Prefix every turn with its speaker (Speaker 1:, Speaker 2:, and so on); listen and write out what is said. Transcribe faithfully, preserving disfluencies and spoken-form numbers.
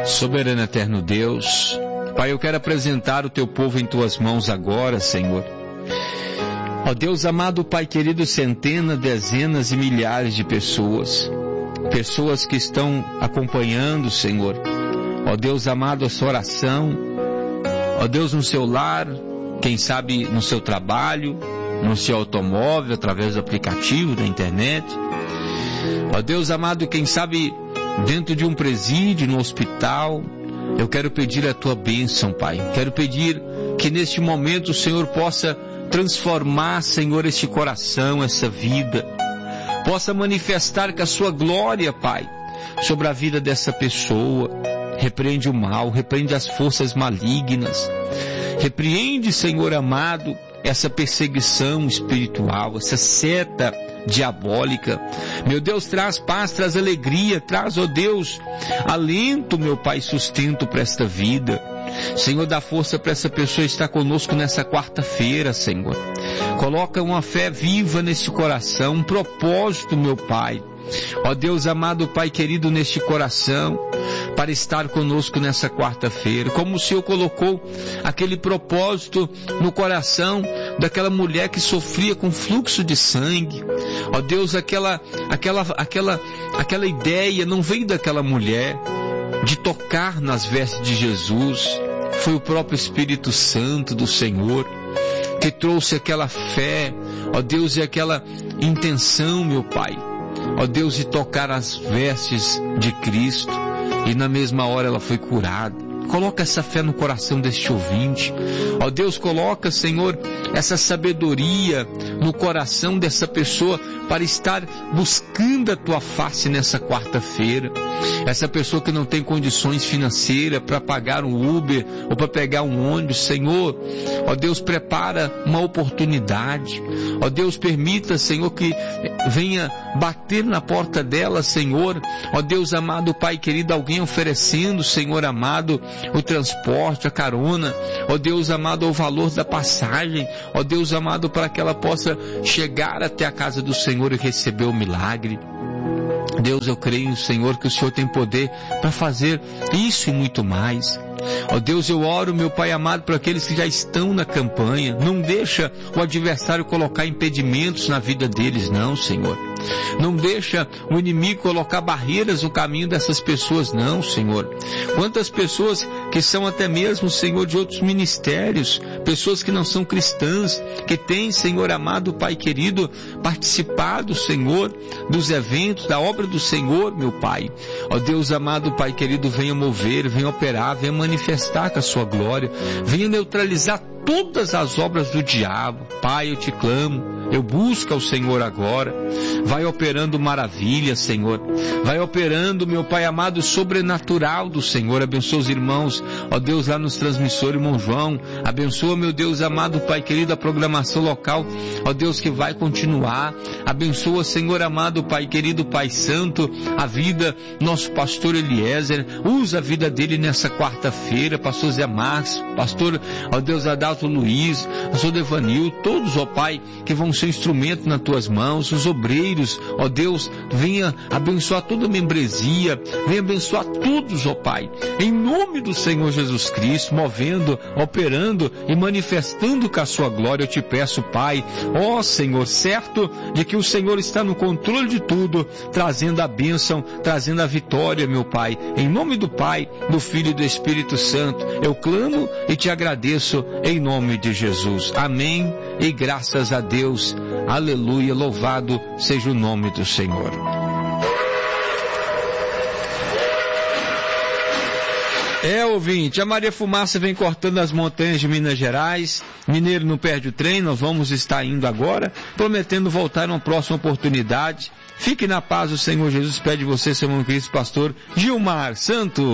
Speaker 1: Soberano eterno Deus, Pai, eu quero apresentar o teu povo em tuas mãos agora, Senhor. Ó Deus amado, Pai querido, centenas, dezenas e milhares de pessoas, pessoas que estão acompanhando, Senhor. Ó Deus amado, a sua oração, ó Deus, no seu lar, quem sabe no seu trabalho, no seu automóvel, através do aplicativo, da internet. Ó Deus amado, quem sabe dentro de um presídio, no hospital. Eu quero pedir a tua bênção, Pai. Quero pedir que neste momento o Senhor possa transformar, Senhor, este coração, essa vida. Possa manifestar com a sua glória, Pai, sobre a vida dessa pessoa. Repreende o mal, repreende as forças malignas. Repreende, Senhor amado, essa perseguição espiritual, essa seta diabólica. Meu Deus, traz paz, traz alegria, traz, ó Deus, alento, meu Pai, sustento para esta vida. Senhor, dá força para essa pessoa estar conosco nessa quarta-feira, Senhor. Coloca uma fé viva nesse coração, um propósito, meu Pai. Ó Deus amado, Pai querido, neste coração, para estar conosco nessa quarta-feira, como o Senhor colocou aquele propósito no coração daquela mulher que sofria com fluxo de sangue. Ó Deus, aquela, aquela, aquela, aquela ideia não veio daquela mulher de tocar nas vestes de Jesus, foi o próprio Espírito Santo do Senhor que trouxe aquela fé, ó Deus, e aquela intenção, meu Pai, ó Deus, de tocar as vestes de Cristo, e na mesma hora ela foi curada. Coloca essa fé no coração deste ouvinte. Ó Deus, coloca, Senhor, essa sabedoria no coração dessa pessoa para estar buscando a tua face nessa quarta-feira. Essa pessoa que não tem condições financeiras para pagar um Uber ou para pegar um ônibus, Senhor, ó Deus, prepara uma oportunidade. Ó Deus, permita, Senhor, que venha bater na porta dela, Senhor. Ó Deus amado, Pai querido, alguém oferecendo, Senhor amado, o transporte, a carona, ó Deus amado, o valor da passagem, ó Deus amado, para que ela possa chegar até a casa do Senhor e receber o milagre. Deus, eu creio, Senhor, que o Senhor tem poder para fazer isso e muito mais. Ó Deus, eu oro, meu Pai amado, para aqueles que já estão na campanha. Não deixa o adversário colocar impedimentos na vida deles, não, Senhor. Não deixa o inimigo colocar barreiras no caminho dessas pessoas, não, Senhor. Quantas pessoas que são até mesmo, Senhor, de outros ministérios, pessoas que não são cristãs, que têm, Senhor amado, Pai querido, participado, Senhor, dos eventos, da obra do Senhor, meu Pai. Ó Deus amado, Pai querido, venha mover, venha operar, venha manifestar com a sua glória, venha neutralizar todas as obras do diabo. Pai, eu te clamo, eu busco ao Senhor agora. Vai operando maravilha, Senhor. Vai operando, meu Pai amado, sobrenatural do Senhor. Abençoa os irmãos, ó Deus, lá nos transmissores, irmão João. Abençoa, meu Deus amado, Pai querido, a programação local, ó Deus, que vai continuar. Abençoa, Senhor amado, Pai querido, Pai santo, a vida, nosso pastor Eliezer. Usa a vida dele nessa quarta-feira, pastor Zé Marcos, pastor, ó Deus, Adalto Luiz, pastor Devanil, todos, ó Pai, que vão ser instrumento nas tuas mãos, os obreiros, ó Deus, venha abençoar toda a membresia, venha abençoar todos, ó Pai, em nome do Senhor Jesus Cristo, movendo, operando e manifestando com a sua glória. Eu te peço, Pai, ó Senhor, certo de que o Senhor está no controle de tudo, trazendo a bênção, trazendo a vitória, meu Pai, em nome do Pai, do Filho e do Espírito Santo, eu clamo e te agradeço em nome de Jesus. Amém e graças a Deus. Aleluia, louvado seja o nome do Senhor. É, ouvinte, a Maria Fumaça vem cortando as montanhas de Minas Gerais. Mineiro não perde o trem, nós vamos estar indo agora, prometendo voltar numa próxima oportunidade. Fique na paz, o Senhor Jesus pede você, seu irmão Cristo, pastor Gilmar Santos.